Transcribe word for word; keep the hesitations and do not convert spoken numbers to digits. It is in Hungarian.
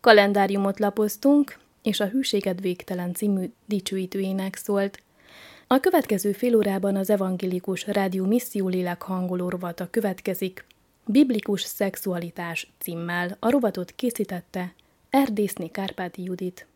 Kalendáriumot lapoztunk, és a Hűséged végtelen című dicsőítő ének szólt. A következő fél órában az Evangélikus Rádió Misszió Lélek hangoló rovata következik, Biblikus szexualitás címmel. A rovatot készítette Erdészné Kárpáti Judit.